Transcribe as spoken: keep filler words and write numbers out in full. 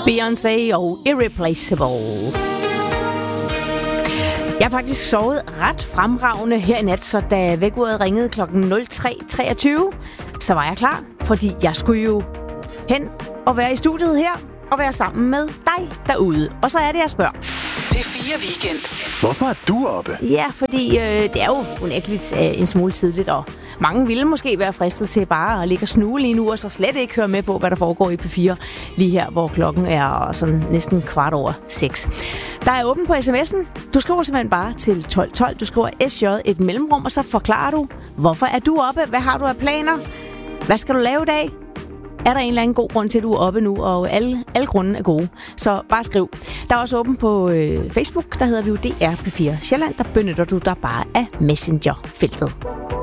Beyoncé og Irreplaceable. Jeg har faktisk sovet ret fremragende her i nat, så da vækkeuret ringede klokken nul tre treogtyve, så var jeg klar, fordi jeg skulle jo hen og være i studiet her og være sammen med dig derude. Og så er det, jeg spørger. P fire Weekend. Hvorfor er du oppe? Ja, fordi øh, det er jo unægteligt øh, en smule tidligt, og mange ville måske være fristet til bare at ligge og snue lige nu, og så slet ikke høre med på, hvad der foregår i P fire, lige her, hvor klokken er sådan næsten kvart over seks. Der er åben på sms'en. Du skriver simpelthen bare til tolv tolv. Du skriver S J et mellemrum, og så forklarer du, hvorfor er du oppe? Hvad har du af planer? Hvad skal du lave i dag? Er der en eller anden god grund til, at du er oppe nu, og alle, alle grunde er gode. Så bare skriv. Der er også åben på øh, Facebook, der hedder vi jo D R P fire Sjælland. Der benytter du dig bare af Messenger-feltet.